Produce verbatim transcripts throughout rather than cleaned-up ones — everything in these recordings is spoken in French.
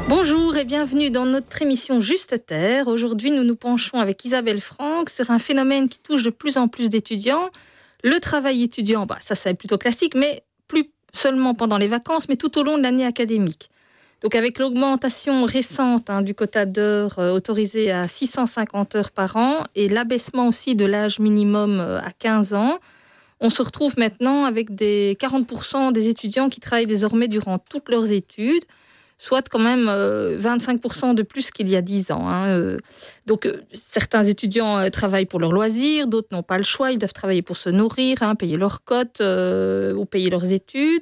Bonjour et bienvenue dans notre émission Juste Terre. Aujourd'hui, nous nous penchons avec Isabelle Franck sur un phénomène qui touche de plus en plus d'étudiants. Le travail étudiant, bah, ça c'est plutôt classique, mais plus seulement pendant les vacances, mais tout au long de l'année académique. Donc avec l'augmentation récente hein, du quota d'heures euh, autorisé à six cent cinquante heures par an et l'abaissement aussi de l'âge minimum euh, à quinze ans, on se retrouve maintenant avec des quarante pour cent des étudiants qui travaillent désormais durant toutes leurs études, soit quand même euh, vingt-cinq pour cent de plus qu'il y a dix ans. Hein, euh. Donc euh, certains étudiants euh, travaillent pour leurs loisirs, d'autres n'ont pas le choix, ils doivent travailler pour se nourrir, hein, payer leurs cotes euh, ou payer leurs études.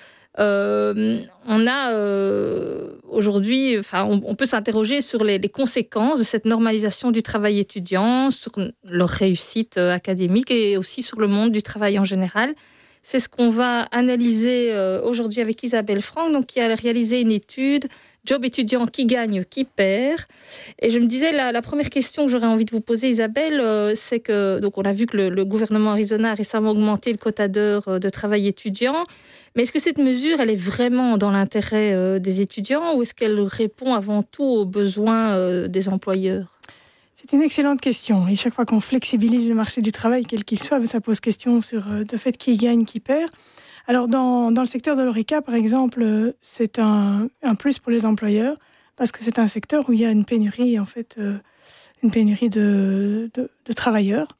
Euh, on a euh, aujourd'hui, enfin, on, on peut s'interroger sur les, les conséquences de cette normalisation du travail étudiant, sur leur réussite euh, académique et aussi sur le monde du travail en général. C'est ce qu'on va analyser euh, aujourd'hui avec Isabelle Franck, donc, qui a réalisé une étude Job étudiant qui gagne, qui perd. Et je me disais, la, la première question que j'aurais envie de vous poser, Isabelle, euh, c'est que, donc on a vu que le, le gouvernement Arizona a récemment augmenté le quota d'heures de travail étudiant. Mais est-ce que cette mesure, elle est vraiment dans l'intérêt euh, des étudiants ou est-ce qu'elle répond avant tout aux besoins euh, des employeurs ? C'est une excellente question. Et chaque fois qu'on flexibilise le marché du travail, quel qu'il soit, ça pose question sur euh, le fait qui gagne, qui perd. Alors, dans, dans le secteur de l'Horeca, par exemple, c'est un, un plus pour les employeurs parce que c'est un secteur où il y a une pénurie, en fait, euh, une pénurie de, de, de travailleurs.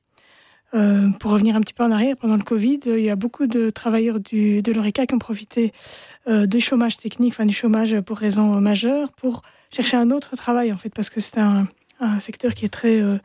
Euh, pour revenir un petit peu en arrière, pendant le Covid, il y a beaucoup de travailleurs du, de l'Horeca qui ont profité euh, du chômage technique, enfin du chômage pour raisons majeures, pour chercher un autre travail, en fait, parce que c'est un, un secteur qui est très... Euh,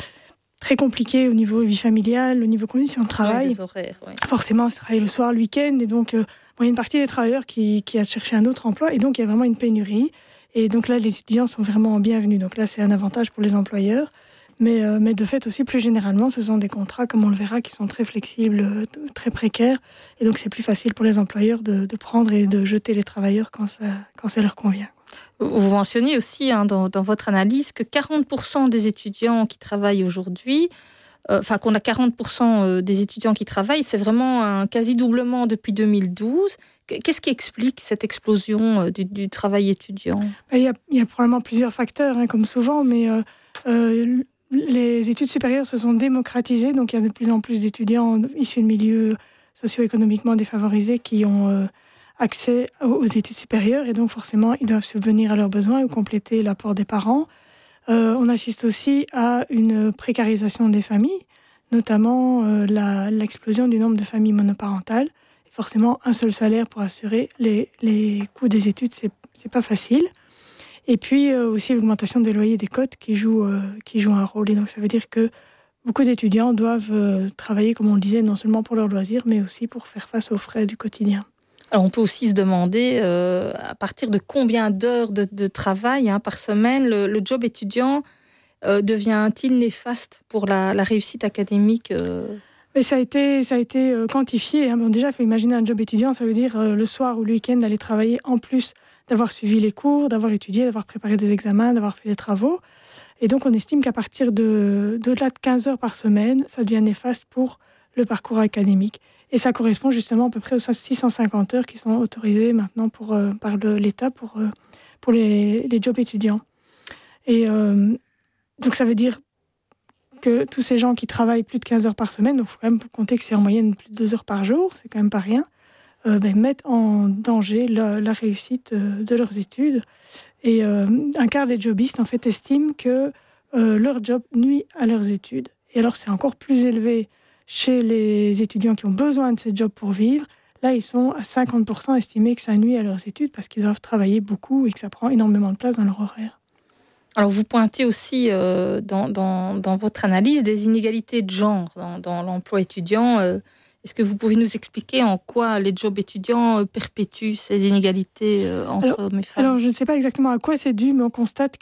très compliqué au niveau vie familiale, au niveau conditions de travail. Ouais, des horaires, ouais. Forcément, c'est travailler le soir, le week-end. Et donc, euh, bon, il y a une partie des travailleurs qui, qui a cherché un autre emploi. Et donc, il y a vraiment une pénurie. Et donc là, les étudiants sont vraiment bienvenus. Donc là, c'est un avantage pour les employeurs. Mais, euh, mais de fait aussi, plus généralement, ce sont des contrats, comme on le verra, qui sont très flexibles, euh, très précaires. Et donc, c'est plus facile pour les employeurs de, de prendre et de jeter les travailleurs quand ça, quand ça leur convient. Vous mentionnez aussi hein, dans, dans votre analyse que quarante pour cent des étudiants qui travaillent aujourd'hui, euh, enfin qu'on a quarante pour cent des étudiants qui travaillent, c'est vraiment un quasi-doublement depuis deux mille douze. Qu'est-ce qui explique cette explosion du, du travail étudiant ? Il y a, il y a probablement plusieurs facteurs, hein, comme souvent, mais euh, euh, les études supérieures se sont démocratisées, donc il y a de plus en plus d'étudiants issus de milieux socio-économiquement défavorisés qui ont... Euh, accès aux études supérieures et donc forcément ils doivent subvenir à leurs besoins ou compléter l'apport des parents. Euh, on assiste aussi à une précarisation des familles, notamment euh, la, l'explosion du nombre de familles monoparentales. Et forcément, un seul salaire pour assurer les, les coûts des études, c'est, c'est pas facile. Et puis euh, aussi l'augmentation des loyers et des cotes qui jouent, euh, qui jouent un rôle. Et donc ça veut dire que beaucoup d'étudiants doivent euh, travailler, comme on le disait, non seulement pour leurs loisirs, mais aussi pour faire face aux frais du quotidien. Alors on peut aussi se demander euh, à partir de combien d'heures de, de travail hein, par semaine le, le job étudiant euh, devient-il néfaste pour la, la réussite académique euh... Mais ça a été, ça a été euh, quantifié. Hein. Bon, déjà, il faut imaginer un job étudiant, ça veut dire euh, le soir ou le week-end aller travailler en plus d'avoir suivi les cours, d'avoir étudié, d'avoir préparé des examens, d'avoir fait des travaux. Et donc on estime qu'à partir de, de-delà de quinze heures par semaine, ça devient néfaste pour le parcours académique. Et ça correspond justement à peu près aux six cent cinquante heures qui sont autorisées maintenant pour, euh, par le, l'État pour, euh, pour les, les jobs étudiants. Et euh, donc ça veut dire que tous ces gens qui travaillent plus de quinze heures par semaine, donc il faut quand même compter que c'est en moyenne plus de deux heures par jour, c'est quand même pas rien, euh, ben, mettent en danger la, la réussite euh, de leurs études. Et euh, un quart des jobistes en fait estiment que euh, leur job nuit à leurs études. Et alors c'est encore plus élevé chez les étudiants qui ont besoin de ces jobs pour vivre. Là, ils sont à cinquante pour cent estimés que ça nuit à leurs études parce qu'ils doivent travailler beaucoup et que ça prend énormément de place dans leur horaire. Alors, vous pointez aussi euh, dans, dans, dans votre analyse des inégalités de genre dans, dans l'emploi étudiant. Euh, est-ce que vous pouvez nous expliquer en quoi les jobs étudiants euh, perpétuent ces inégalités euh, entre alors, hommes et femmes ? Alors, je ne sais pas exactement à quoi c'est dû, mais on constate